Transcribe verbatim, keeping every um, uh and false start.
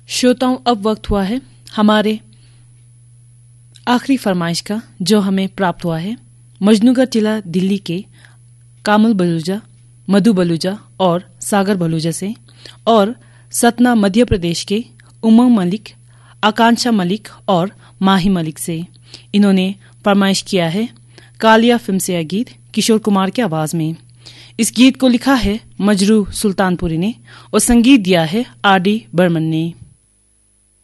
श्रोताओं, अब वक्त हुआ है हमारे आखिरी फरमाइश का, जो हमें प्राप्त हुआ है मजनूगढ़ जिला दिल्ली के कामल बलूजा, मधु बलूजा और सागर बलूजा से, और सतना मध्य प्रदेश के उमंग मलिक, आकांक्षा मलिक और माही मलिक से। इन्होंने फरमाइश किया है कालिया फिल्म से यह गीत किशोर कुमार की आवाज में। इस गीत को लिखा है मजरू सुल्तानपुरी ने और संगीत दिया है आर डी बर्मन ने।